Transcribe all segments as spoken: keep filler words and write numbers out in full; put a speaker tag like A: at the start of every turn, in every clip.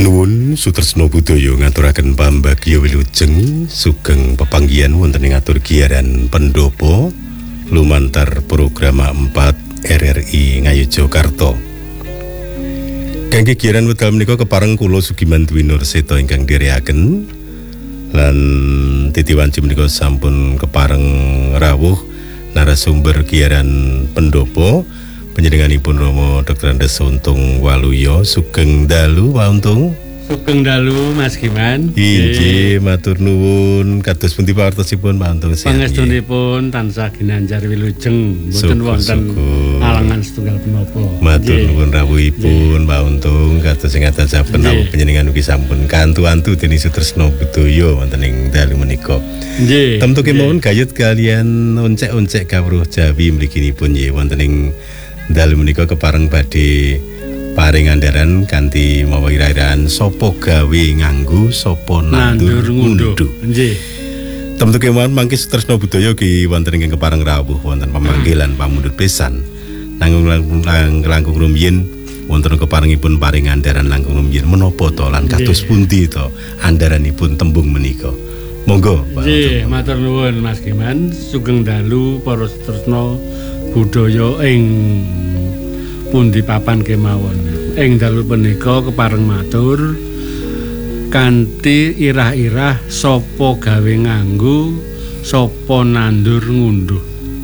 A: Nuwun Sutresna Budaya ngaturaken pambagya wilujeng sugeng pepanggihan wonten ing atur giaran pendopo lumantar program empat R R I Ngayogyakarta. Kangge giaran wekdal menika kepareng kula Sugiman Dwi Nurseta ingkang dherekaken lan titi wanci menika sampun kepareng rawuh narasumber giaran pendopo panjenenganipun Romo Doktor Andes Untung Waluyo. Sugeng dalu Pak Untung.
B: Sugeng dalu Mas Giman.
A: Inggih matur nuwun kados pundi pawartosipun Pak Untung.
B: Pangestunipun tansah ginanjar wilujeng mboten wonten alangan setunggal punapa.
A: Matur nuwun rawuhipun Pak Untung kados sing atasaken rawuh panjenengan ugi sampun kantu-antu dening Sutresna Budaya wonten ing dalu menika. Nggih. Temtu kemawon gayut kalian oncek-oncek kawruh Jawi mliginipun nggih wonten ing dalu menika kepareng badhe paring andharan kanthi mawa ira-iraan sapa gawe nganggo sapa nandur ngunduh. Nggih. Temtu kemawon mangke Sutresna Budaya ugi wonten ing kepareng rawuh wonten pamanggilan pamundhut pisan. Nanggung langkung rumiyin wonten keparengipun paring andharan langkung rumiyin menapa to lan kados pundi to andharanipun tembung menika. Monggo Pak.
B: Nggih, matur nuwun Mas Giman. Sugeng dalu para Sutresna Budaya ing pundi papan kemawon. Ing dalu punika kepareng matur kanthi irah-irah sapa gawe nganggo sapa nandur ngunduh.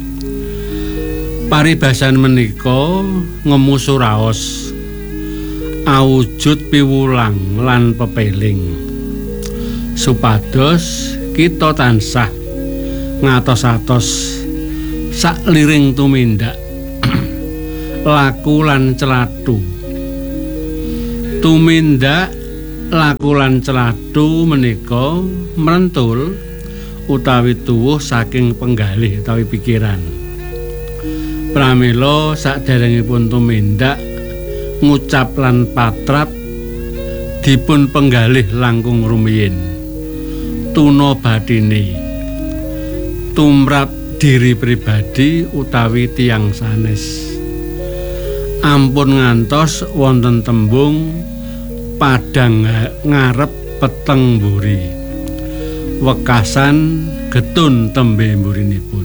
B: Paribasan menika ngemu suraos awujud piwulang lan pepeling supados kita tansah ngatos-atos sakliring tumindak laku lan celathu. Tumindak laku lan celathu menika mrentul utawi tuwuh saking penggalih utawi pikiran. Pramila saderengipun tumindak ngucap lan patrap dipun penggalih langkung rumiyin tuna bathine tumrap diri pribadi utawi tiyang sanes. Ampun ngantos wonten tembung padang ngarep peteng mburi. Wekasan getun tembe mburinipun.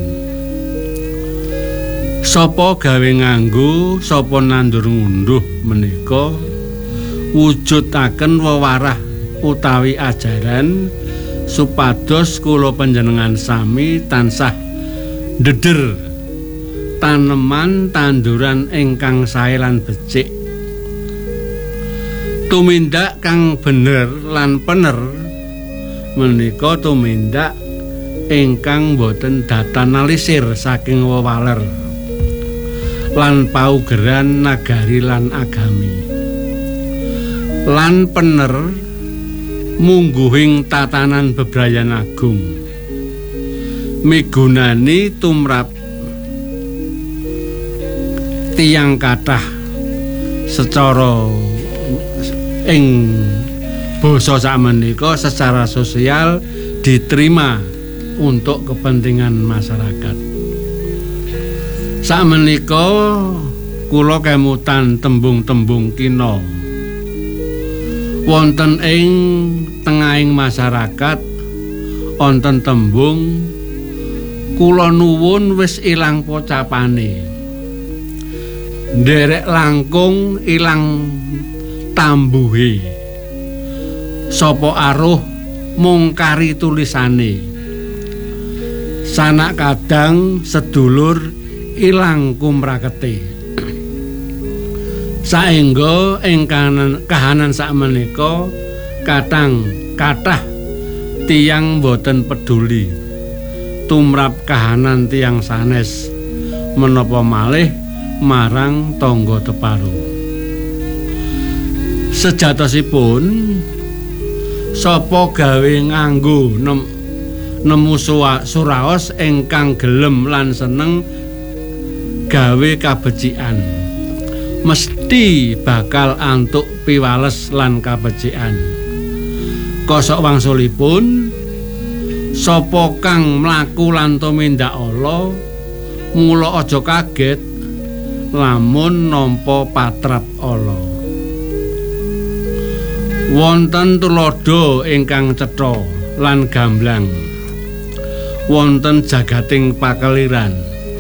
B: Sapa gawe nganggo sapa nandur ngunduh menika wujudaken wewarah utawi ajaran supados kula panjenengan sami tansah ndeder taneman tanduran ingkang sae lan becik. Tumindak kang bener lan pener menika tumindak ingkang boten datanalisir saking wewaler lan paugeran nagari lan agami. Lan pener mungguhing tatanan bebrayan agung. Migunani tumrap tiyang kathah secara ing basa sakmenika secara sosial diterima untuk kepentingan masyarakat. Sakmenika kula kemutan tembung-tembung kina wonten ing tengahing masyarakat wonten tembung kula nuwun wis ilang pocapane. Nderek langkung ilang tambuhe. Sapa aruh mungkari tulisane. Sanak kadang sedulur ilang kumrakete. Saengga ing kahanan sakmenika katang kathah tiyang boten peduli tumrap kahanan tiyang sanes menapa malih marang tangga teparu. Sejatosipun sapa gawe nganggo nem, nemu suraos ingkang gelem lan seneng gawe kabecikan mesti bakal antuk piwales lan kabecikan. Kosok wangsulipun sapa kang mlaku lan tumindak ala mula aja kaget lamun nampa patrap ala. Wonten tulodo ingkang cetha lan gamblang. Wonten jagating pakeliran.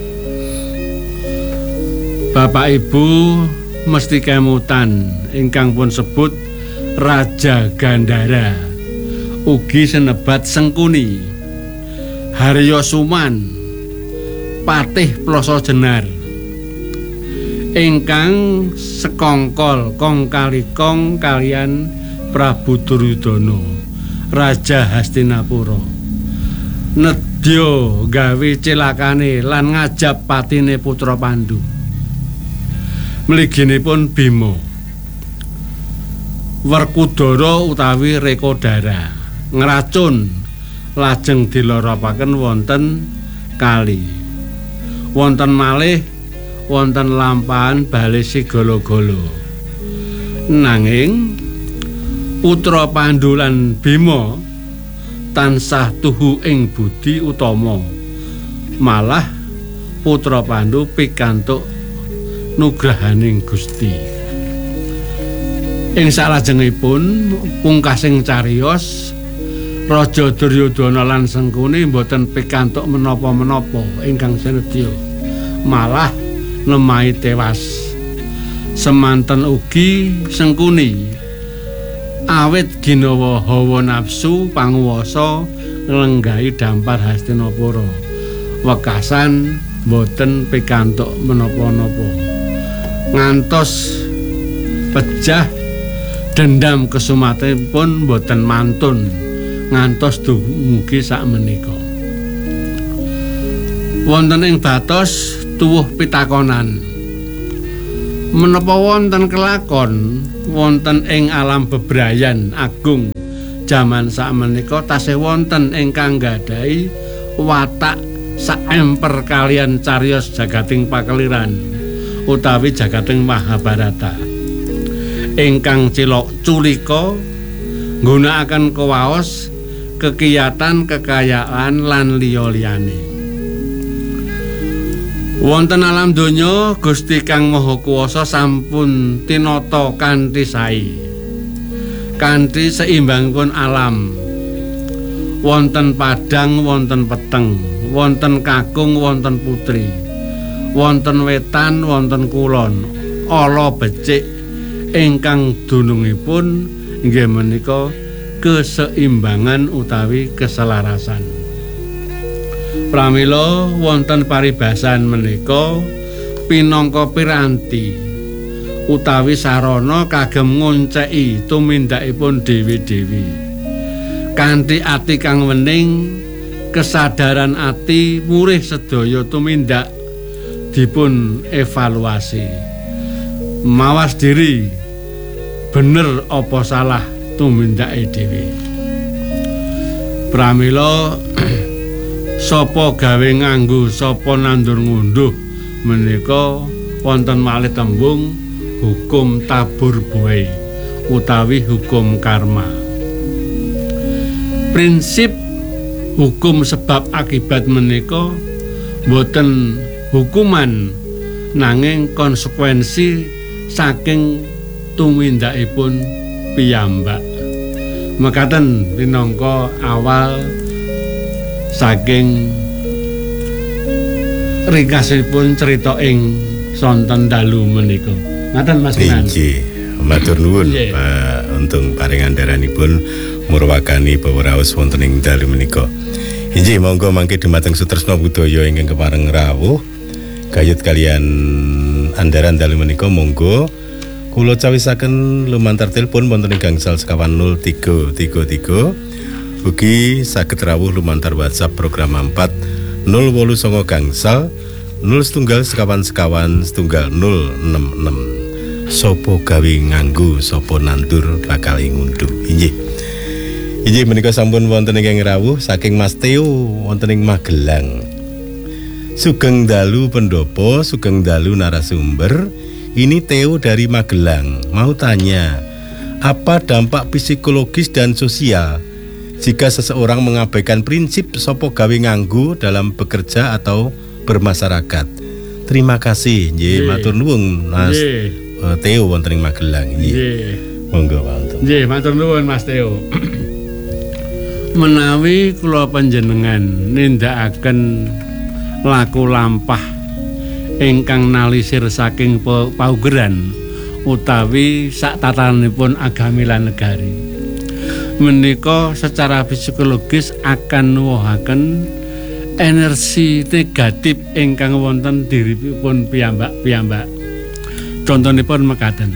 B: Bapak Ibu mesti kemutan ingkang pun sebut Raja Gandhara. Ugi senebat Sengkuni. Harya Suman. Patih Ploso Jenar. Ingkang sekongkol kong kali kong kalian Prabu Duryudana, Raja Hastinapura. Nedya gawe cilakane lan ngajab patine putra Pandhu. Mliginipun Bima. Werkudara utawi Rekodara ngracun lajeng diloropaken wonten kali. Wonten malih wonten lampahan bali sigala-gala. Nanging putra Pandhu lan Bima tansah tuhu ing budi utama. Malah putra Pandhu pikantuk nugrahaning Gusti. Ing salajengipun pungkasing cariyos Raja Duryudana lan Sengkuni boten pikantuk menapa-menapa ingkang sinedya. Malah nemahi tewas. Semanten ugi Sengkuni awit ginawa hawa nafsu panguwasa nglenggahi dampar Hastinapura. Wekasan boten pikantuk menapa-napa. Ngantos pejah dendam kesumatipun boten mantun ngantos dumugi sakmenika. Wonten ing batos tuwuh pitakonan. Menapa wonten kelakon wonten ing alam bebrayan agung jaman sakmenika tasih wonten ingkang gadhahi watak saemper kalian cariyos jagating pakeliran utawi jagating Mahabharata. Ingkang cilok culika nggunakaken kawaos kekiyatan kekayaan lan liya-liyane. Wonten alam donya Gusti Kang Maha Kuwasa sampun tinata kanthi sae. Kanthi seimbangipun alam. Wonten padang, wonten peteng, wonten kakung, wonten putri. Wonten wetan, wonten kulon, ala becik ingkang dunungipun inggih menika keseimbangan utawi keselarasan. Pramila wonten paribasan menika pinangka piranti utawi sarana kagem ngonceki tumindakipun dewi-dewi. Kanthi ati kang wening, kesadaran ati murih sedaya tumindak dipun evaluasi. Mawas diri bener apa salah tumindake dhewe. Pramila sapa gawe nganggo sapa nandur ngunduh menika wonten malih tembung hukum tabur buai utawi hukum karma. Prinsip hukum sebab akibat menika boten hukuman nanging konsekuensi saking tumindakipun piyambak. Mekaten minangka awal saking ringkasipun cerita ing sonten dalu menika. Ngaten Mas Kinan.
A: Nggih, matur nuwun Pak Untung paring andharanipun murwakani bahwa raos wonten ing dalu menika. Inggih monggo mangke dumateng sutresna budaya ingkang kepareng rawuh gayut kalian andharan dalu menika monggo kula cawisaken lumantar telepon wonten ing gangsal sekawan nol tiga tiga tiga. Ugi saged rawuh lumantar WhatsApp program empat nol wolu songo gangsal nol setunggal sekawan sekawan setunggal nol enam enam. Sopo gawe nganggo sopo nandur bakal ngunduh. Inggih. Inggih menika sampun wonten ingkang rawuh saking Mas Teo wonten ing Magelang. Sugeng dalu pendopo, sugeng dalu narasumber. Ini Teo dari Magelang. Mau tanya, apa dampak psikologis dan sosial jika seseorang mengabaikan prinsip sopo gawe nganggo dalam bekerja atau bermasyarakat? Terima kasih, nggih, matur nuwun Mas uh, Teo wonten ing Magelang. Nggih. Monggo Pak Untung.
B: Nggih, matur nuwun Mas Teo. Menawi kula panjenengan nindakaken laku lampah ingkang nalisir saking paugeran utawi sak tatanipun agami lan negari, menika secara psikologis akan nuwuhaken energi negatif ingkang wonten diripun piyambak-piyambak. Contonipun mekaten.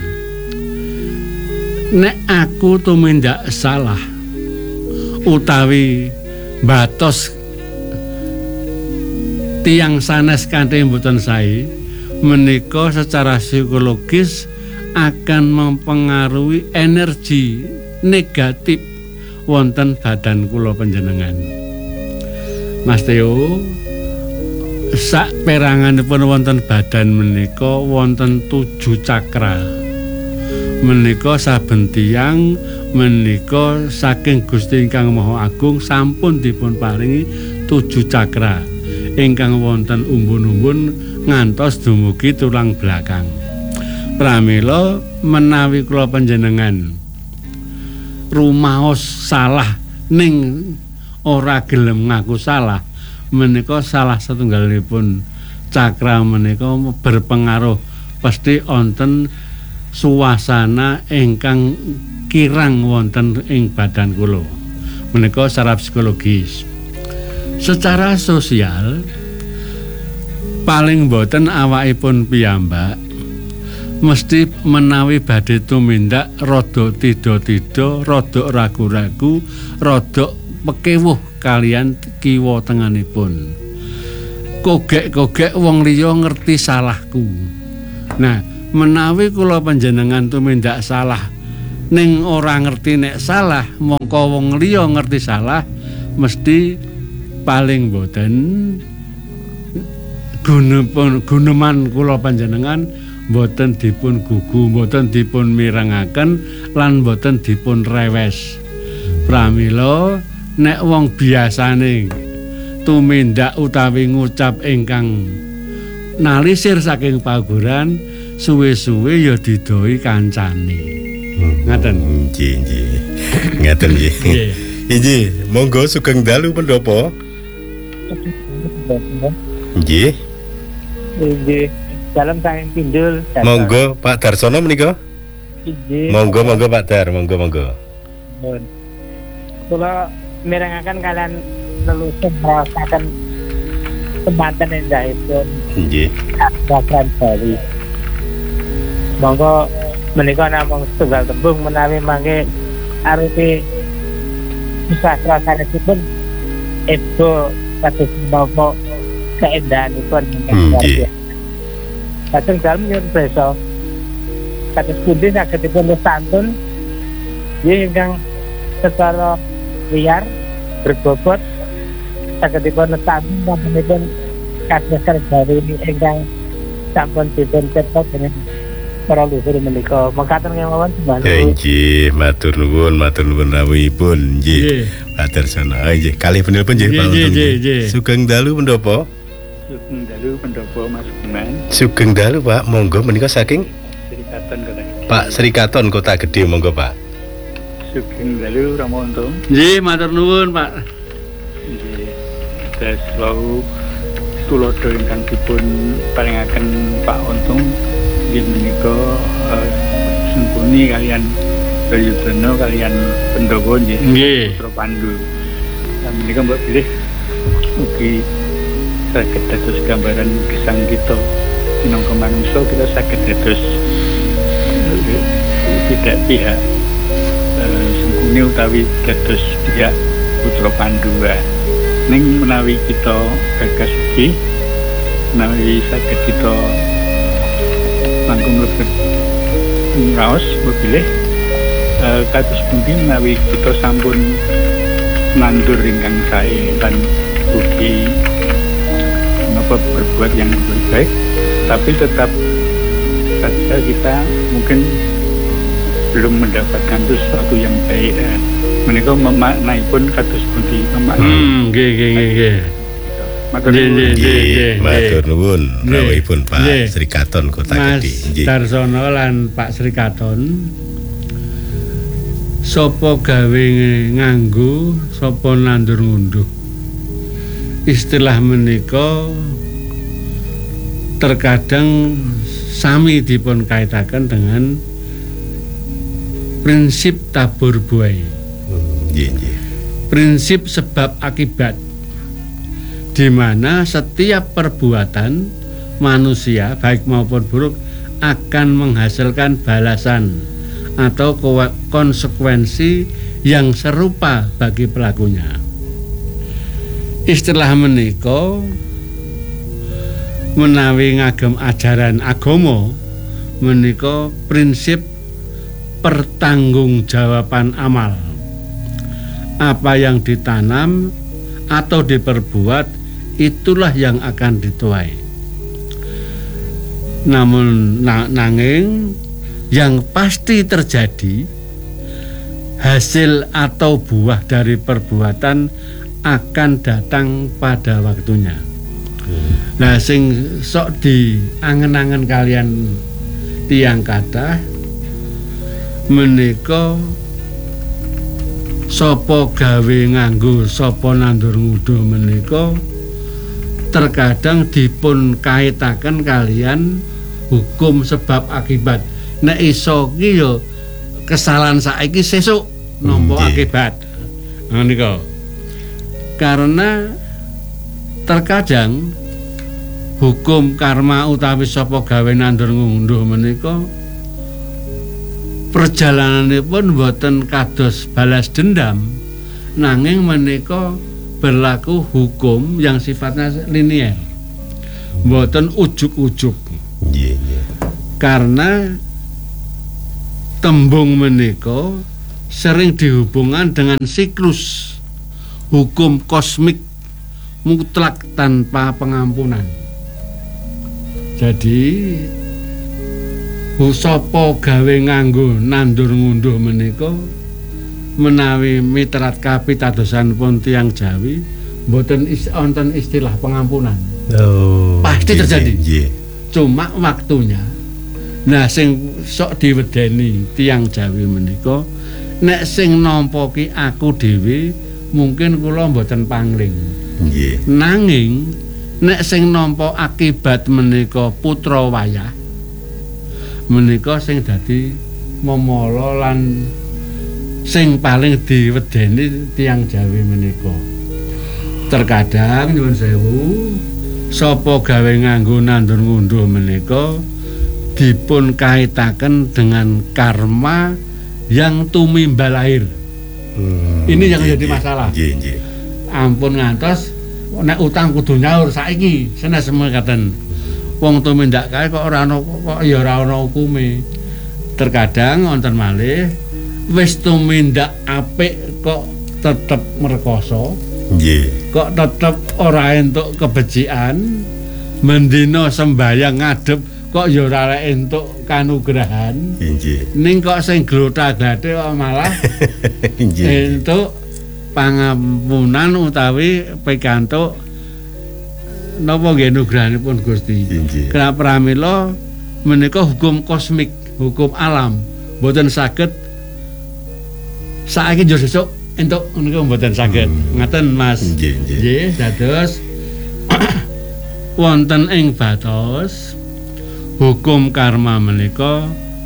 B: Nek aku tumindak salah utawi batos tiyang sanes kanthi mboten sae, menika secara psikologis akan mempengaruhi energi negatif wonten badan kula panjenengan. Mas Teo, sak peranganipun wonten badan menika wonten tujuh cakra. Menika saben tiyang menika saking Gusti ingkang Maha Agung sampun dipun paringi tujuh cakra ingkang wonten umbun-umbun ngantos dumugi tulang belakang. Pramila menawi kula panjenengan rumaos salah ning ora gelem ngaku salah, menika salah satunggalipun cakra menika berpengaruh pasti wonten suasana ingkang kirang wonten ing badan kula. Menika secara psikologis. Secara sosial paling boten awakipun piyambak mesti menawi badhe tumindak rada tida-tida, rada ragu-ragu, rada pekewuh kalian kiwa tenganipun. Kogek-kogek wong liya ngerti salahku. Nah, menawi kula panjenengan tumindak salah ning ora ngerti nek salah, mongko wong liya ngerti salah, mesti paling boten gunepun guneman kula panjenengan boten dipun gugu, boten dipun mirengaken lan boten dipun rewes. Pramila nek wong biasane tumindak utawi ngucap ingkang nalisir saking paugeran, suwe-suwe ya didoi kancane. Ngaten.
A: Nggih, nggih. Ngaten nggih. Nggih, monggo sugeng dalu pendopo. Nggih.
C: Nggih. Dalam saking Pindul.
A: Monggo Pak Darsono menika.
C: Nggih.
A: Monggo monggo Pak Dar, monggo monggo.
C: Nuwun. Kula mirengaken kalian leluhur merasakan semanten endahipun.
A: Nggih.
C: Kakran Bali. Monggo menika namung setunggal tembung menawi mangke arupi sastra sanesipun ebo kados menapa keendahanipun
A: nggih.
C: Kadang dalem nyuwun prisa kados pundi sagedipun santun nggih ingkang secara liar berbobot sagedipun santun sampun kados kerjari ingkang sampun dipun cetak dening para luhur menika. Mekaten kemawon semanten.
A: Nggih, matur nuwun, matur nuwun rawuhipun. Nggih. Pak Darsono. Nggih, kalih penelpon nggih Pak Untung. Sugeng dalu pendopo.
D: Sugeng dalu pendopo Mas Guman.
A: Sugeng dalu Pak, monggo menika saking
D: Srikaton Kota Gedhe.
A: Pak Srikaton Kota Gedhe, monggo Pak.
D: Sugeng dalu Rama Untung.
B: Nggih, matur nuwun Pak.
D: Nggih. Terus wau tulodo ingkang dipun paringaken Pak Untung nggih menika uh, sempurni kalian Bayudana kalian Pendowo nggih.
B: Nggih.
D: Putra Pandu. Lan menika mbok pilih ugi saged dados gambaran gesang kita minangka manungsa, kita saged dados tidak pihak uh, Sengkuni utawi dados pihak Putra Pandu. Ning menawi kita gagas ugi menawi saged kita langkung lebet ngaos pilih uh, kados pundi menawi kita sampun nandur ingkang sae lan ugi menapa berbuat yang lebih baik, tapi tetap saja kita mungkin belum mendapatkan sesuatu yang baik. Eh, menika memaknai pun kados pundi memaknai.
B: Hmm, nggih nggih nggih.
D: Matur
A: nuwun. Matur nuwun rawuhipun Pak Srikaton Kota Gedhe.
B: Mas Darsono lan Pak Srikaton sapa gawe nganggo sapa nandur ngunduh. Istilah menika terkadang sami dipun kaitaken dengan prinsip tabur buai.
A: Nggih, nggih.
B: Prinsip sebab akibat, di mana setiap perbuatan manusia baik maupun buruk akan menghasilkan balasan atau konsekuensi yang serupa bagi pelakunya. Istilah menika menawi ngagem ajaran agama menika prinsip pertanggungjawaban amal. Apa yang ditanam atau diperbuat itulah yang akan dituai. Namun na nanging yang pasti terjadi, hasil atau buah dari perbuatan akan datang pada waktunya. Nah, sing sok diangen-angen kalian tiyang kathah menika sapa gawe nganggo sapa nandur nguduh menika terkadang dipun kaitaken kalian hukum sebab akibat. Nek iso ki yo kesalahan saiki sesuk nampa hmm, akibat. Nah nika. Karena terkadang hukum karma utawi sapa gawe nandur ngunduh menika perjalananipun boten kados balas dendam, nanging menika berlaku hukum yang sifatnya linier, boten ujuk-ujuk.
A: Yeah, yeah.
B: Karena tembung menika sering dihubungkan dengan siklus hukum kosmik mutlak tanpa pengampunan. Jadi sapa gawe nganggo nandur ngunduh menika menawi mitrat kapitadosan pun tiyang Jawi mboten wonten istilah pengampunan.
A: Oh,
B: pasti
A: yeah,
B: terjadi.
A: Yeah.
B: Cuma waktunya. Nah sing sok diwedeni tiyang Jawi menika nek sing nampa ki aku dhewe mungkin kula mboten pangling.
A: Nggih.
B: Nanging nek sing nampa akibat menika putra wayah menika sing dadi momolo lan sing paling diwedeni tiyang Jawi menika. Terkadang nyuwun sewu sapa gawe nganggo nandur ngunduh menika dipun kaitaken dengan karma yang tumimbal lahir. Hmm, ini yang jadi masalah.
A: Nggih, nggih.
B: Ampun ngantos nek utang kudu nyaur saiki senes mekaten. Wong tumindak kae kok ora ana kok ya ora ana hukume. Terkadang wonten malih wis tumindak apik kok tetep merkoso.
A: Nggih.
B: Kok tetep ora entuk kebecikan. Mendina sembayang ngadep kok ya ora entuk kanugrahan.
A: Nggih.
B: Ning kok sing glotha-glathik kok malah entuk pangampunan utawi pikantuk napa nggih nugrahanipun Gusti. Karena pramila menika hukum kosmik, hukum alam, mboten saged saiki njur sesuk entuk menika mboten saged. Hmm. Ngaten Mas.
A: Nggih, nggih.
B: Nggih, dados wonten ing batos hukum karma menika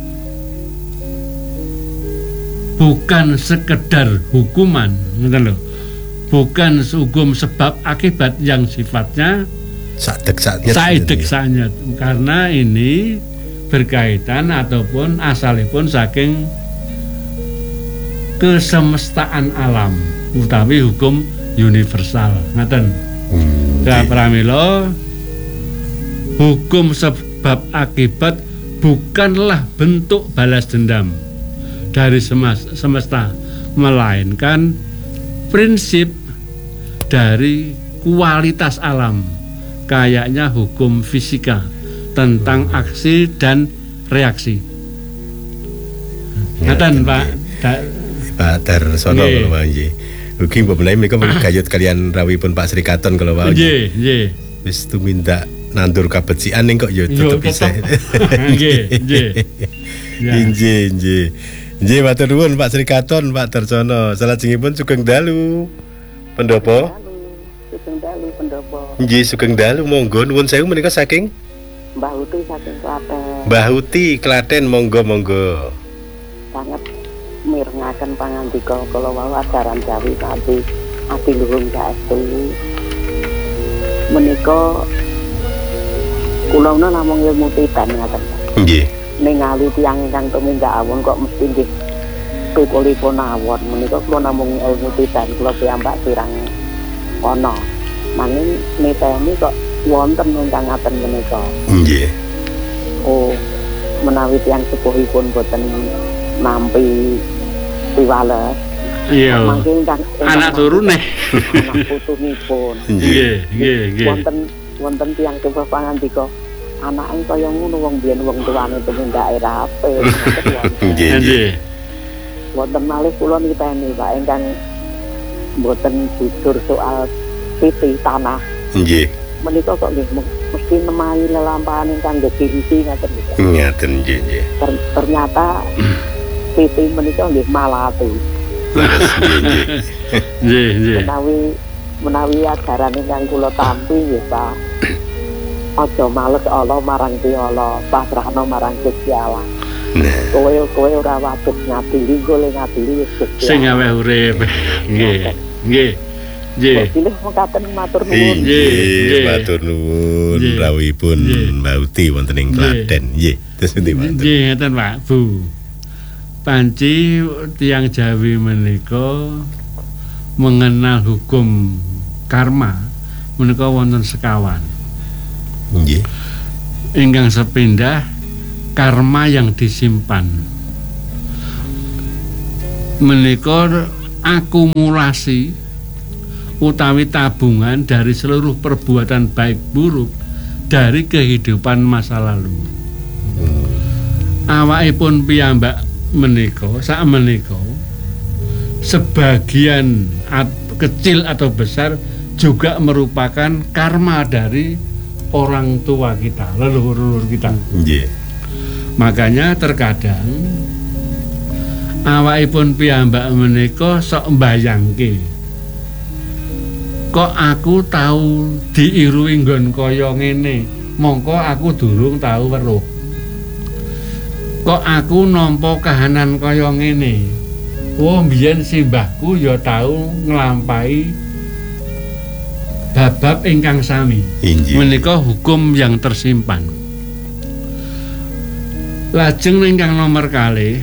B: bukan sekedar hukuman, ngoten lho. Bukan hukum sebab akibat yang sifatnya
A: sadek-sadek
B: saedek-sanyet, karena ini berkaitan ataupun asalipun saking kesemestaan alam utawi hukum universal. Ngaten. Hmm, ya pramila hukum sebab akibat bukanlah bentuk balas dendam dari semesta, melainkan prinsip dari kualitas alam, kayaknya hukum fisika tentang aksi dan reaksi. Ngaten Pak
A: Pak Darsono kalau Pak nggih. Ugi mbok menawi menika gayut kalian rawuhipun Pak Sri Katon kalau Pak.
B: Nggih, nggih.
A: Wis tumindak nandur kabecikan ning kok ya tetep bisa.
B: Nggih, nggih.
A: Nggih, nggih. Nggih, matur nuwun Pak Sri Katon, Pak Darsono. Salajengipun Sugeng Dalu. Pendopo?
E: Sugeng Dalu pendopo.
A: Nggih, Sugeng Dalu monggo nuwun sewu menika saking
E: Mbah Uti saking Klaten.
A: Mbah Uti Klaten, monggo monggo.
E: Sangat mirengaken pangandika kala wau ajaran Jawi kanthi ati luhur saestu. Menika kula namung ilmu titan ngaten.
A: Nggih.
E: Ningali tiyang ingkang tumindak awon kok mesti nggih tukulipun awon. Menika kula namung ilmu titan kula piyambak pirang ana. Nanging niteni kok wonten ingkang ngaten menika.
A: Nggih.
E: Oh, menawi tiyang sepuhipun boten nampi piwales.
B: Iya. Anak turune.
E: Anak putunipun.
B: Nggih, nggih, nggih.
E: Wonten wonten tiyang sepuh pangandika, anake kaya ngono wong biyen wong tuane tumindake rapi.
A: Nggih, nggih.
E: Wonten malih kula niteni Pak ingkang boten jujur soal titi tanah.
A: Nggih.
E: Menika kok nggih mesti nemahi lelampahan ingkang gedhi-gedhi ngaten niku.
A: Ngaten nggih, nggih.
E: Ternyata titi menika nggih malati.
A: Leres nggih, nggih.
B: Nggih, nggih.
E: Menawi menawi ajaran ingkang kula tampi nggih Pak. Aja males Allah marang Allah, pasrahno marang Gusti Allah.
A: Nah,
E: kowe kowe ora wajib ngadili, golek ngadili wis Gusti.
B: Sing gawe urip. Nggih. Nggih. Nggih.
E: Pilih mekaten matur nuwun.
A: Nggih, matur nuwun rawuhipun Mbak Uti wonten ing Klaten. Nggih, terus pundi Pak?
B: Nggih, ngeten Pak, Bu. Panci tiyang Jawi menika mengenal hukum karma menika wonten sekawan.
A: Nggih.
B: Ingkang sepindah karma yang disimpan. Menika akumulasi utawi tabungan dari seluruh perbuatan baik buruk dari kehidupan masa lalu. Awakipun piyambak menika sak menika sebagian at, kecil atau besar juga merupakan karma dari orang tua kita, leluhur-leluhur kita.
A: Nggih.
B: Makanya terkadang awakipun piyambak menika sok mbayangke, kok aku tahu diirui nggon kaya ngene, mongko aku durung tahu weruh. Kok aku nampa kahanan kaya ngene. Oh, mbiyen simbahku ya tahu nglampahi bab-bab ingkang sami. Menika hukum yang tersimpan. Lajeng ingkang nomor kalih,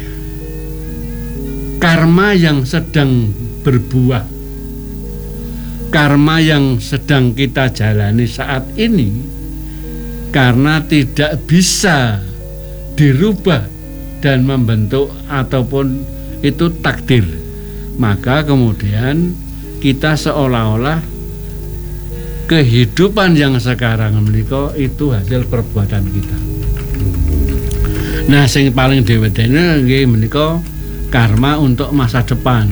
B: karma yang sedang berbuah, karma yang sedang kita jalani saat ini, karena tidak bisa dirubah dan membentuk ataupun itu takdir, maka kemudian kita seolah-olah kehidupan yang sekarang menika itu hasil perbuatan kita. Nah, sing paling diwedeni nggih menika karma untuk masa depan.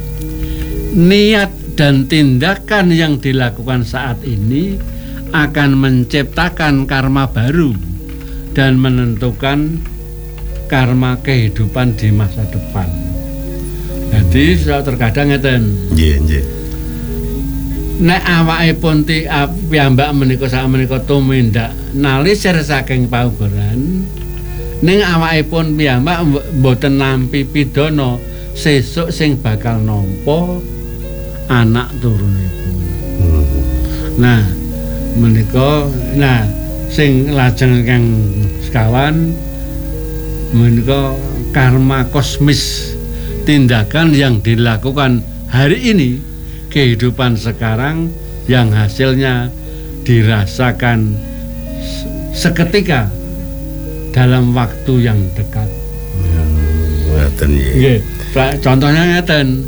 B: Niat dan tindakan yang dilakukan saat ini akan menciptakan karma baru dan menentukan karma kehidupan di masa depan. Jadi terkadang ngeten.
A: Nggih, nggih.
B: Nek awakipun ti piyambak menika sak menika tumindak nalisir saking paugeran, ning awakipun piyambak mboten nampi pidana, sesuk sing bakal nampa anak turunipun. Hmm. Nah, menika nah sing lajeng kang sekawan menika karma kosmis, tindakan yang dilakukan hari ini, kehidupan sekarang yang hasilnya dirasakan seketika dalam waktu yang dekat.
A: Ngoten
B: nggih. Contohnya ngeten.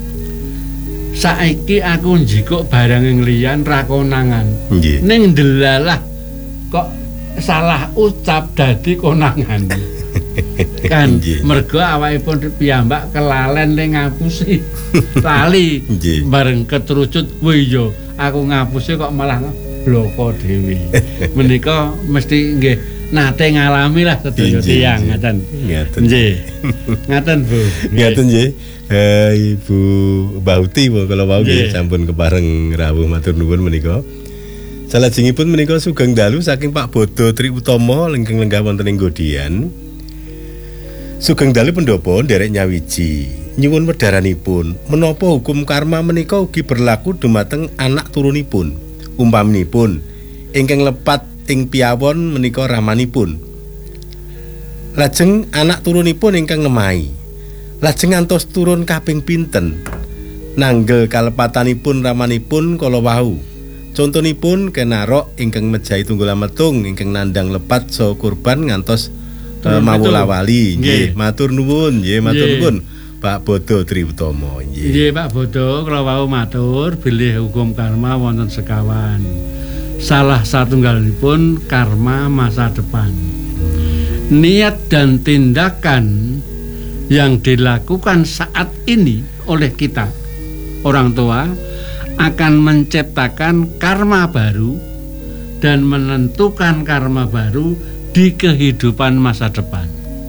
B: Saiki aku njikuk barang yang liyan ra konangan. Ning ndelalah kok salah ucap dadi konangan. Kan mergo awakipun piyambak kelalen ning ngapusi. Lali bareng keterucut kuwi yo aku ngapusi kok malah bloko dhewe. Menika mesti nggih nate ngalami lah sedaya tiyang ngaten.
A: Ngaten.
B: Nggih. Ngaten Bu.
A: Ngaten nggih. Eh, Ibu Mbah Uti kalau mau nggih sampun kepareng rawuh matur nuwun menika. Salajengipun menika sugeng dalu saking Pak Bodo Tri Utomo lengkeng lenggah wonten ing Godian. Sugeng dalu pendopo nderek nyawiji. Nyuwun wedharanipun, menapa hukum karma menika ugi berlaku dumateng anak turunipun. Umpaminipun ingkang lepat ing piyawon menika ramanipun. Lajeng anak turunipun ingkang nemahi. Lajeng ngantos turun kaping pinten. Nanggel kalepatanipun ramanipun kala wau. Contonipun kenarok ingkang mejahi tunggul ametung ingkang nandang lepat saha kurban ngantos uh, mawulawali. Nggih, matur nuwun, nggih matur nuwun. Pak Bodo Tri Utomo.
B: Nggih Pak Bodo, kula wau matur bilih hukum karma wonten sekawan. Salah satunggalipun karma masa depan. Niat dan tindakan yang dilakukan saat ini oleh kita orang tua akan menciptakan karma baru dan menentukan karma baru di kehidupan masa depan.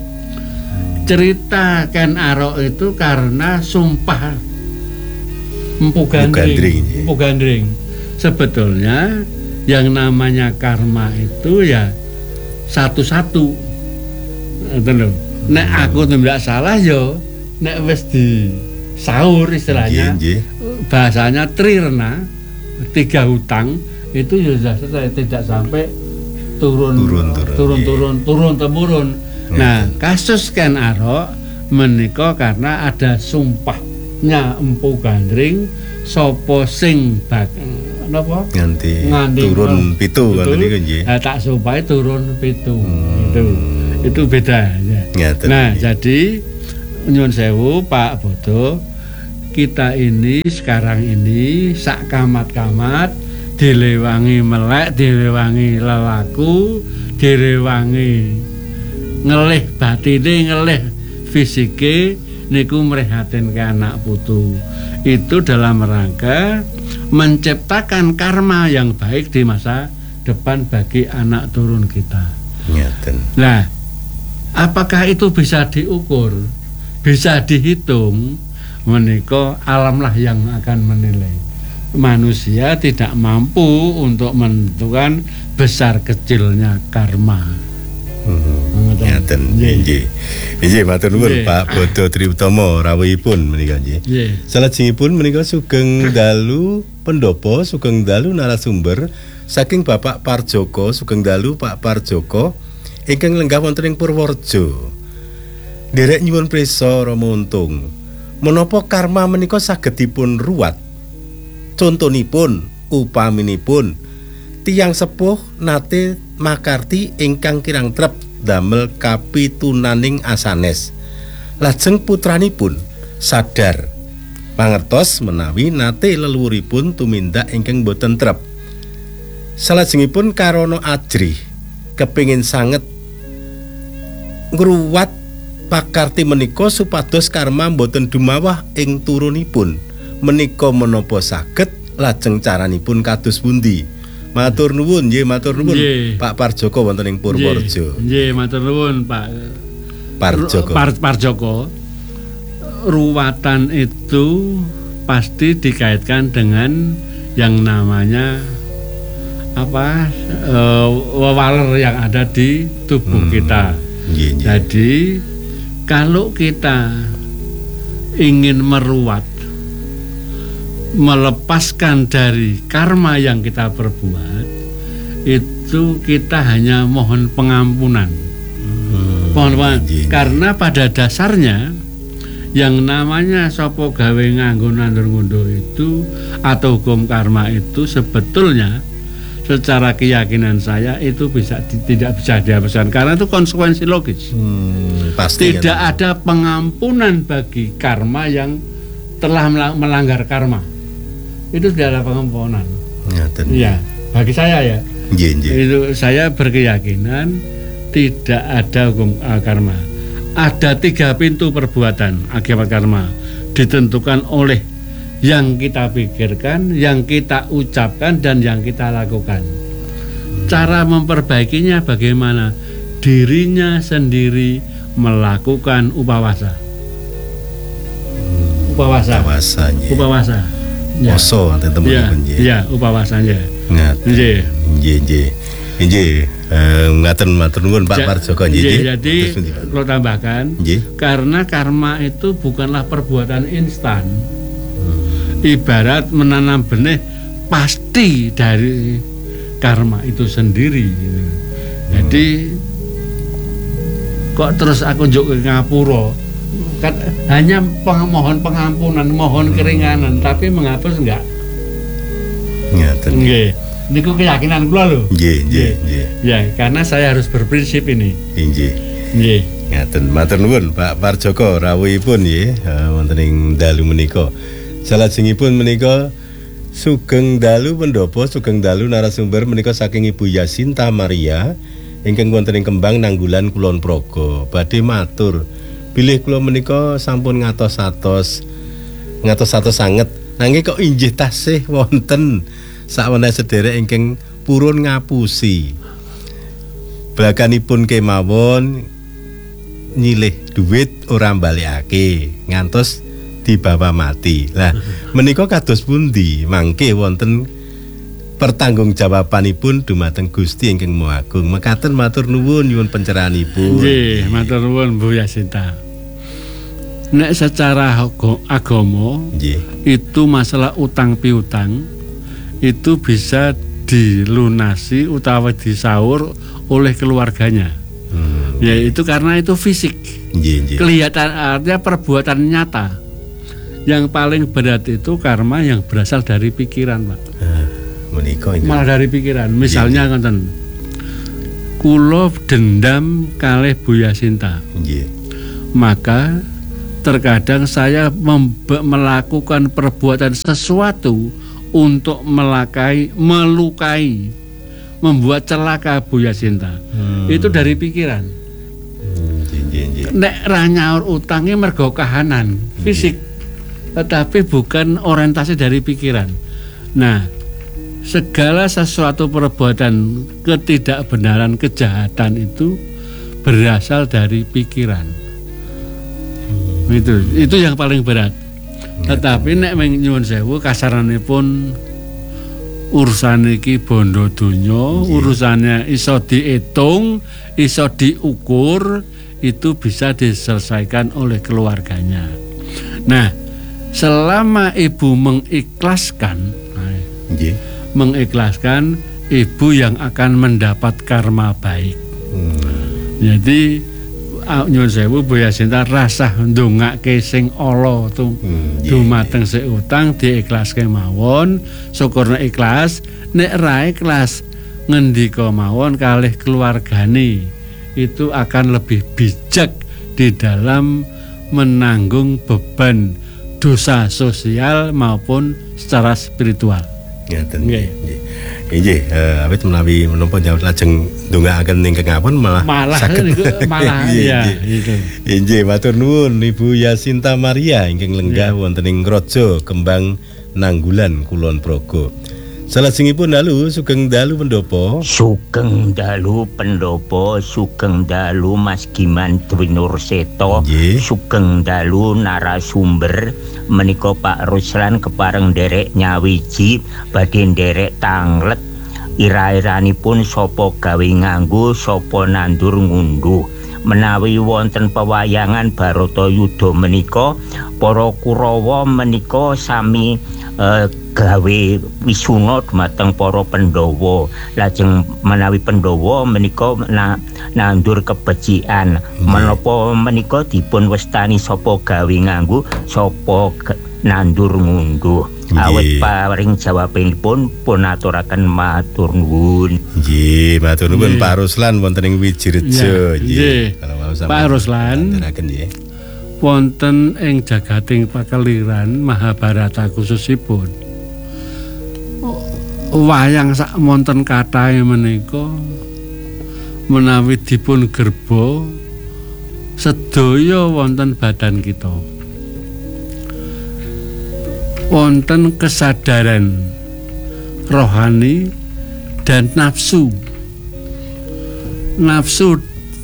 B: Cerita Ken Arok itu karena sumpah Empu Gandring. Empu Gandring. Sebetulnya yang namanya karma itu ya satu-satu. Ngoten lho. Nek aku tidak salah yo nek wis di sahur istilahnya. Nggih, nggih. Bahasanya trirna, tiga hutang itu ya sudah tidak sampai turun turun turun turun turun, turun temurun. Nah, kasus Ken Arok menika karena ada sumpahnya Empu Gandring sapa sing bak napa
A: nganti, nganti turun pitu ngoten niku nggih.
B: Nah, tak sumpahe turun pitu. Hmm. Itu itu beda ya. Nah, ya. Jadi nyuwun sewu Pak Bodo, kita ini sekarang ini sak kamat-kamat dilewangi melek, dilewangi lelaku, dilewangi ngelih batine, ngelih fisike niku mrehatinke anak putu. Itu dalam rangka menciptakan karma yang baik di masa depan bagi anak turun kita.
A: Ngaten.
B: Nah, apakah itu bisa diukur, bisa dihitung? Menika alamlah yang akan menilai. Manusia tidak mampu untuk menentukan besar kecilnya karma.
A: Hmm, ngaten nggih. Nggih matur nuwun Pak Bodo Tri Utomo rawuhipun menika nggih. Salajengipun menika sugeng dalu pendopo, sugeng dalu narasumber saking Bapak Parjoko, sugeng dalu Pak Parjoko ingkang lenggah wonten ing Purworejo. Nderek nyuwun prisa Rama Untung. Menapa karma menika saged dipun ruwat? Contonipun, upaminipun tiyang sepuh nate makarti ingkang kirang trep damel kapitunaning asanes. Lajeng putranipun sadar pangertos menawi nate leluhuripun tumindak ingkang boten trep. Salajengipun karana ajrih kepingin sanget ngruwat pakarti menika supados karma boten dumawah ing turunipun. Menika menapa saged lajeng caranipun kados pundi? Matur nuwun nggih, matur nuwun Pak Parjoko wonten ing Purworejo.
B: Nggih, matur nuwun Pak
A: Parjoko.
B: Par, Parjoko. Ruwatan itu pasti dikaitkan dengan yang namanya apa? E, wawaler yang ada di tubuh hmm, kita.
A: Nggih, nggih.
B: Jadi kalau kita ingin meruwat, melepaskan dari karma yang kita perbuat, itu kita hanya mohon pengampunan. Hmm, mohon pengampunan. Karena pada dasarnya yang namanya sopo gawe nganggo nandur ngunduh itu atau hukum karma itu sebetulnya secara keyakinan saya itu bisa tidak bisa dihapuskan karena itu konsekuensi logis. Hmm, pasti tidak kan ada pengampunan bagi karma yang telah melanggar karma. Itu tidak ada pengampunan. Iya, bagi saya ya.
A: Nggih, nggih.
B: Itu saya berkeyakinan tidak ada hukum uh, karma. Ada tiga pintu perbuatan akibat karma ditentukan oleh yang kita pikirkan, yang kita ucapkan dan yang kita lakukan. Cara memperbaikinya bagaimana? dirinya sendiri melakukan upawasa. Upawasa.
A: Upawasanya.
B: Upawasa. Ya.
A: Poso ate temen-temen nggih.
B: Iya, upawasanya.
A: Ngaten.
B: Nggih.
A: Nggih, nggih. Nggih, eh, ngaten matur nuwun Pak
B: Ja-
A: Parjoko nggih.
B: Nggih,
A: nggih.
B: jadi
A: Terus pundi, Pak?
B: kalau tambahkan,
A: Nggih.
B: karena karma itu bukanlah perbuatan instan. Ibarat menanam benih pasti dari karma itu sendiri. Jadi kok terus aku njuk ke ngapura, kan hanya peng- mohon pengampunan, mohon keringanan, tapi menghapus enggak.
A: Ngaten.
B: Nggih. Niku keyakinan kula lho.
A: Nggih, nggih, nggih.
B: Ya, karena saya harus berprinsip ini.
A: Nggih.
B: Nggih.
A: Ngaten, matur nuwun Pak Parjoko rawuhipun nggih eh, wonten ing dalu menika. Salajengipun menika sugeng dalu pendhapa, sugeng dalu narasumber menika saking Ibu Yasinta Maria ingkang wonten ing Kembang Nanggulan Kulon Progo. Badhe matur, bilih kula menika sampun ngatos-atos ngatos-atos sanget, nanging kok injih tasih wonten saweneh sederek ingkang purun ngapusi. Belakanipun kemawon nyilih duit ora mbalekake ngantos dibawa mati. Lah menika kados pundi mangke wonten pertanggungjawabanipun dumateng Gusti ingkang Maha Agung. Mekaten matur nuwun nyuwun pencerahanipun.
B: Nggih, matur nuwun Bu Yasinta. Nek secara ago- agama
A: Nggih.
B: itu masalah utang piutang itu bisa dilunasi utawa disaur oleh keluarganya.
A: Hmm.
B: Ya itu karena itu fisik.
A: Nggih, nggih.
B: Kelihatan artinya perbuatan nyata. Yang paling berat itu karma yang berasal dari pikiran, Pak.
A: Ah, menika ingkang
B: Malah dari pikiran. Misalnya ngoten. Kula dendam kalih Bu Yasinta.
A: nggih.
B: Maka terkadang saya membe- melakukan perbuatan sesuatu untuk melakai, melukai, membuat celaka Bu Yasinta.
A: Hmm.
B: Itu dari pikiran.
A: Hmm, nggih, nggih, nggih.
B: Nek ra nyaur utangnya mergo kahanan fisik, tetapi bukan orientasi dari pikiran. Nah, segala sesuatu perbuatan ketidakbenaran, kejahatan itu berasal dari pikiran. Hmm. Itu itu yang paling berat. Tetapi nek meng nyuwun sewu kasaranipun urusan iki bondo donya, urusannya iso diitung, iso diukur, itu bisa diselesaikan oleh keluarganya. Nah, selama ibu mengikhlaskan,
A: Nggih.
B: mengikhlaskan ibu yang akan mendapat karma baik.
A: Hmm.
B: Jadi nyuwun sewu Bu Yasinta rasah ndongake sing ala tu
A: Hmm, nggih.
B: dumateng sik utang diikhlaske mawon, syukurna ikhlas, nek ra ikhlas ngendika mawon kalih keluargane itu akan lebih bijak di dalam menanggung beban dosa sosial maupun secara spiritual.
A: Ngaten.
B: Nggih.
A: Nggih. Nggih, eh, awit menawi menapa njawab lajeng ndongaaken ingkang ngapun malah
B: Malah
A: saged.
B: niku malah
A: Nggih,
B: ya
A: nggih.
B: itu.
A: Inggih, matur nuwun Ibu Yasinta Maria ingkang lenggah wonten ing Raja Kembang Nanggulan Kulon Progo. Salajengipun dalu sugeng dalu pendhapa.
F: Sugeng dalu pendopo, sugeng dalu Mas Giman Dwi Nurseto,
A: Nggih.
F: sugeng dalu narasumber menika Pak Ruslan kepareng derek nyawiji badhe derek tanglet ira-iranipun sapa gawe nganggo sapa nandur ngunduh. Menawi wonten pewayangan Baratayuda menika para Kurawa menika sami eh, gawe wisuna dumateng para Pandhawa. Lajeng menawi Pandhawa menika na, nandur kebecikan. Menapa menika dipun westani sapa gawe nganggo sapa nandur ngunduh. Awet paring jawabipun pun aturaken matur nuwun.
A: Nggih, matur nuwun Pak Ruslan wonten ing Wijirejo.
B: Ya, nggih.
A: Kalau mau sampeyan
B: Pak Ruslan.
A: ngandharaken nggih.
B: Wonten ing jagating pakeliran Mahabharata khususipun wayang sak monten kathahe menika menawi dipun gerba sedaya wonten badan kita. Wonten kesadaran rohani dan nafsu. Nafsu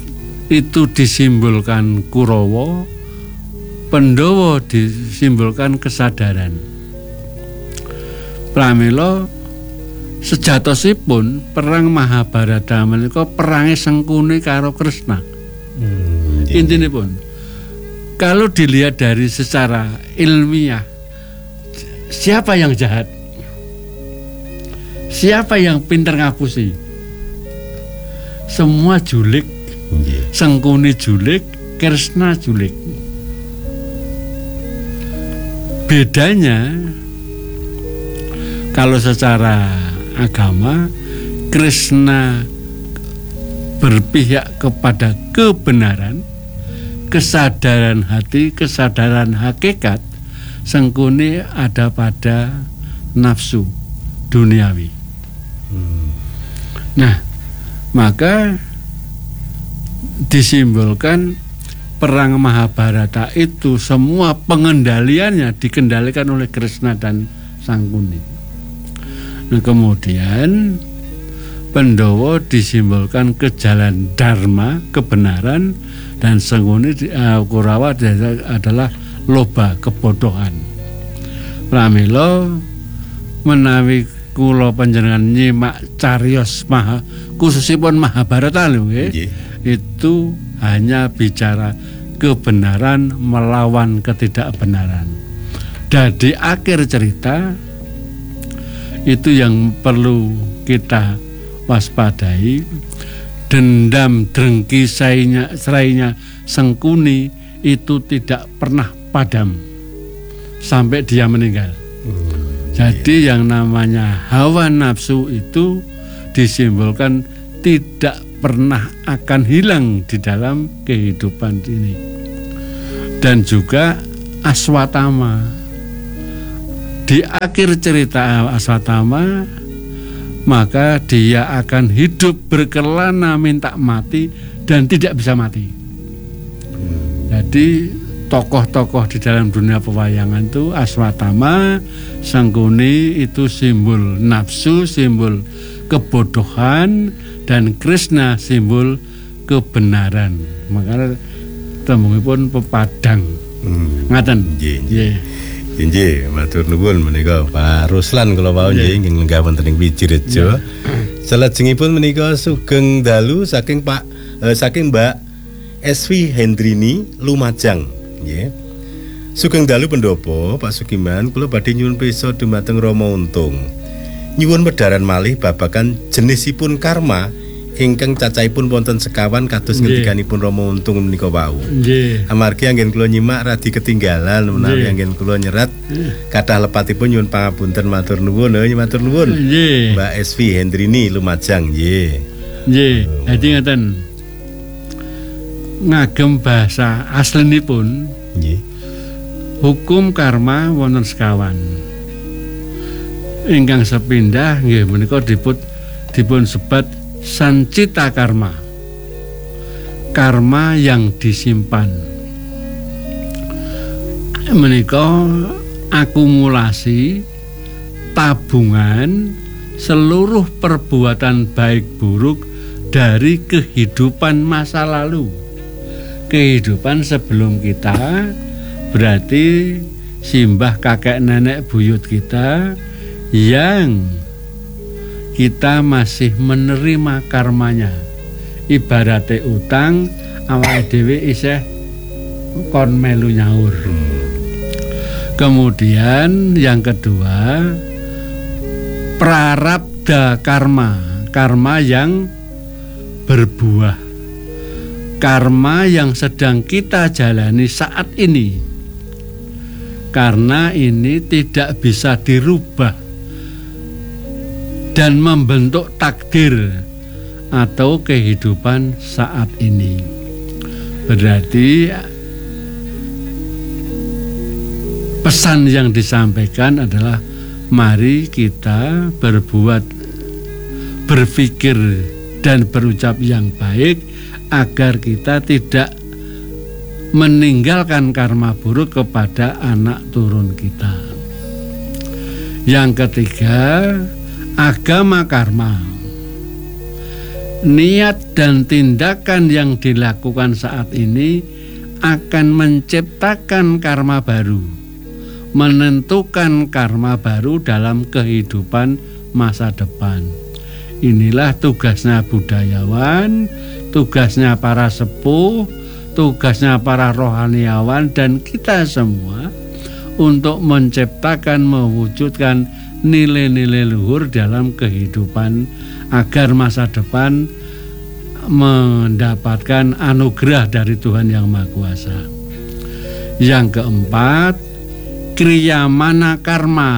B: itu disimbolkan Kurawa, Pandhawa disimbolkan kesadaran. Pramila sejatosipun perang Mahabharata menika perange Sangkuni karo Kresna. Hmm, intinipun kalau dilihat dari secara ilmiah, siapa yang jahat? Siapa yang pintar ngapusi? Semua julik. Yeah. Sangkuni julik, Kresna julik. Bedanya kalau secara agama, Kresna berpihak kepada kebenaran, kesadaran hati, kesadaran hakikat. Sangkuni ada pada nafsu duniawi. Hmm. Nah, maka disimbolkan perang Mahabharata itu semua pengendaliannya dikendalikan oleh Kresna dan Sangkuni. Nah, kemudian Pandhawa disimbolkan ke jalan dharma, kebenaran, dan Sangkuni uh, Kurawa adalah loba, kebodohan. Pramila menawi kula panjenengan nyimak cariyos maha khususipun Mahabharata lho nggih. Yeah. Itu hanya bicara kebenaran melawan ketidakbenaran. Dan di akhir cerita itu yang perlu kita waspadai, dendam drengki serainya, serainya Sangkuni itu tidak pernah padam sampai dia meninggal. Hmm, Jadi iya. yang namanya hawa nafsu itu disimbolkan tidak pernah akan hilang di dalam kehidupan ini. Dan juga Aswatama, di akhir cerita Aswatama, maka dia akan hidup berkelana minta mati dan tidak bisa mati. Jadi tokoh-tokoh di dalam dunia pewayangan itu Aswatama, Sangkuni itu simbol nafsu, simbol kebodohan, dan Kresna simbol kebenaran. Maka tembungipun pepadang. Hmm. Ngaten. Nggih.
A: Nggih, matur nuwun menika Pak Ruslan kula wau nggih ingkang lenggah wonten ing Wijirejo. Salajengipun menika sugeng dalu saking Pak eh, saking Mbak Eswi Hendrini Lumajang nggih. Sugeng dalu pendopo Pak Sugiman, kula badhe nyuwun pirsa dumateng Rama Untung. Nyuwun medharan malih babagan jenisipun karma ingkang cacahipun wonten sekawan kados ngendikanipun Rama Untung menika wau. Nggih. Amargi anggen kula nyimak radi ketinggalan menawi anggen kula nyerat kathah lepatipun nyuwun pangapunten matur nuwun nggih matur nuwun. Nggih. Mbak Eswi Hendrini Lumajang nggih. Nggih.
B: Dadi ngaten. Ngagem bahasa aslinipun nggih. Hukum karma wonten sekawan. Ingkang sepindah nggih menika dipun dipun sebat sancita karma. Karma yang disimpan. Menika akumulasi tabungan seluruh perbuatan baik buruk dari kehidupan masa lalu. Kehidupan sebelum kita berarti simbah kakek nenek buyut kita yang kita masih menerima karmanya. Ibaratnya utang, awake dhewe isih kon melu nyaur. Kemudian yang kedua, prarabdha karma, karma yang berbuah, karma yang sedang kita jalani saat ini. Karena ini tidak bisa dirubah dan membentuk takdir atau kehidupan saat ini. Berarti pesan yang disampaikan adalah mari kita berbuat, berpikir dan berucap yang baik agar kita tidak meninggalkan karma buruk kepada anak turun kita. Yang ketiga, agama karma. niat dan tindakan yang dilakukan saat ini akan menciptakan karma baru, menentukan karma baru dalam kehidupan masa depan. Inilah tugasnya budayawan, tugasnya para sepuh, tugasnya para rohaniawan dan kita semua untuk menciptakan, mewujudkan nilai-nilai luhur dalam kehidupan agar masa depan mendapatkan anugerah dari Tuhan Yang Maha Kuasa. Yang keempat, kriyamana karma.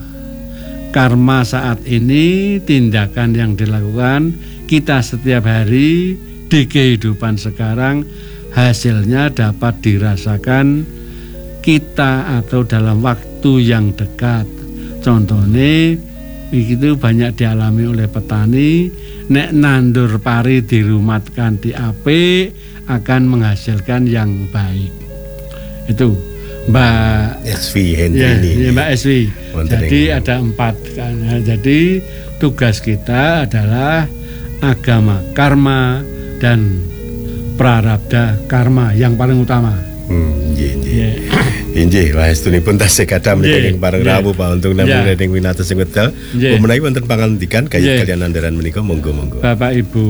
B: Karma saat ini, tindakan yang dilakukan kita setiap hari di kehidupan sekarang, hasilnya dapat dirasakan kita atau dalam waktu yang dekat. Contohnya begitu banyak dialami oleh petani, nek nandur pari dirumatkan di apik akan menghasilkan yang baik. Itu Mbak
A: S V Hendy
B: ya,
A: ini.
B: Ya, Mbak S V. Jadi ada empat kan. Jadi tugas kita adalah agama karma dan prarabdha karma yang paling utama.
A: Hmm, nggih nggih. Inggih waestunipun tasih kathah menika ing pareng rawuh Pak Untung namung ing winates sing wedal. Menawi wonten pangandikan kaya kalian andaran menika monggo-monggo.
B: Bapak Ibu,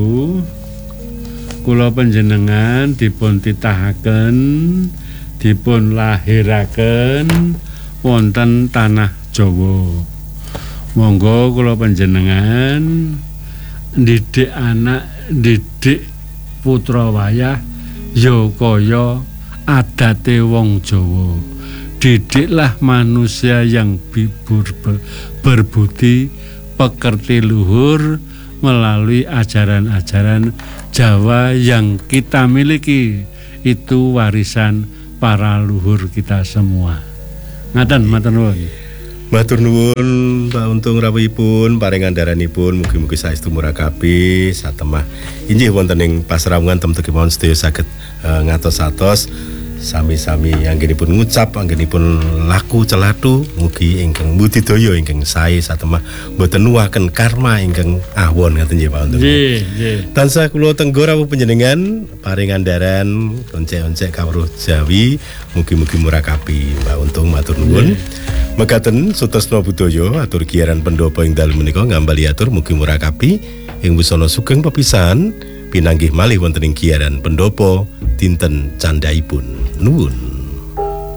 B: kula panjenengan dipun titahaken, dipun lahiraken wonten tanah Jawa. Monggo kula panjenengan ndidik anak, ndidik putra wayah ya kaya adate wong Jawa. Didiklah manusia yang bibur berbudi, pekerti luhur melalui ajaran-ajaran Jawa yang kita miliki. Itu warisan para luhur kita semua. Ngaten matur nuwun.
A: Matur nuwun Pak Untung rawuhipun paring andharanipun mugi-mugi saestu murakabi satemah. Inggih wonten ing pasrawungan temtu kemawon sedaya saged uh, ngatos-atos sami-sami anggenipun ngucap, anggenipun laku celatu, mugi ingkang budidaya ingkang sae satemah boten nuwuhaken karma ingkang awon ngaten nggih Pak Untung.
B: Nggih, nggih.
A: Tansah kula tenggo rawuh panjenengan paring andharan oncek-oncek kawruh Jawi, mugi-mugi murakabi Pak Untung matur nuwun. Mekaten sutresna budaya atur giaran pendopo ing dalem menika ngambali atur mugi murakabi ing busana sugeng pepisahan pinanggih malih wonten ing giaran pendopo dinten candhaipun nuwun.